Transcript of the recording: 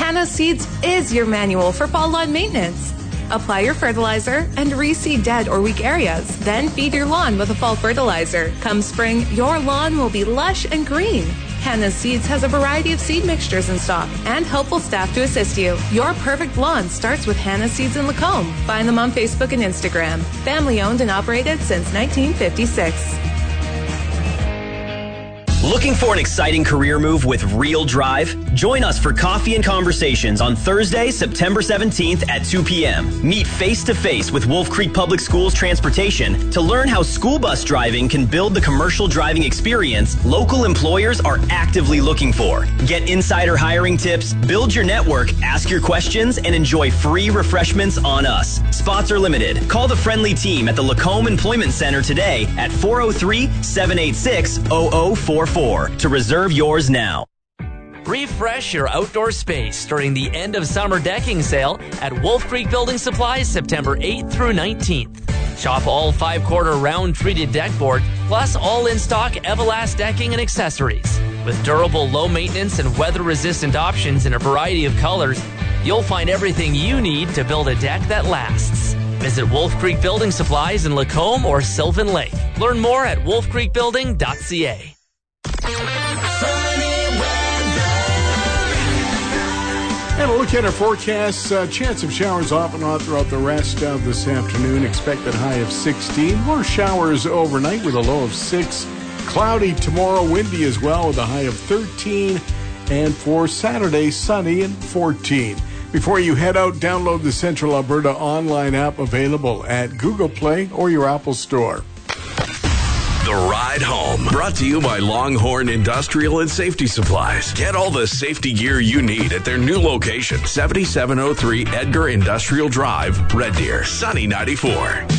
Hannah Seeds is your manual for fall lawn maintenance. Apply your fertilizer and reseed dead or weak areas. Then feed your lawn with a fall fertilizer. Come spring, your lawn will be lush and green. Hannah Seeds has a variety of seed mixtures in stock and helpful staff to assist you. Your perfect lawn starts with Hannah Seeds in Lacombe. Find them on Facebook and Instagram. Family owned and operated since 1956. Looking for an exciting career move with real drive? Join us for Coffee and Conversations on Thursday, September 17th at 2 p.m. Meet face-to-face with Wolf Creek Public Schools Transportation to learn how school bus driving can build the commercial driving experience local employers are actively looking for. Get insider hiring tips, build your network, ask your questions, and enjoy free refreshments on us. Spots are limited. Call the friendly team at the Lacombe Employment Center today at 403-786-0044 to reserve yours now. Refresh your outdoor space during the end of summer decking sale at Wolf Creek Building Supplies September 8th through 19th. Shop all 5-quarter round treated deck board plus all in-stock Everlast decking and accessories. With durable, low-maintenance and weather-resistant options in a variety of colors, you'll find everything you need to build a deck that lasts. Visit Wolf Creek Building Supplies in Lacombe or Sylvan Lake. Learn more at wolfcreekbuilding.ca. And a look at our forecast. Chance of showers off and on throughout the rest of this afternoon. Expected high of 16. More showers overnight with a low of 6. Cloudy tomorrow, windy as well with a high of 13. And for Saturday, sunny and 14. Before you head out, download the Central Alberta online app available at Google Play or your Apple Store. The Ride Home, brought to you by Longhorn Industrial and Safety Supplies. Get all the safety gear you need at their new location, 7703 Edgar Industrial Drive, Red Deer, Sunny 94.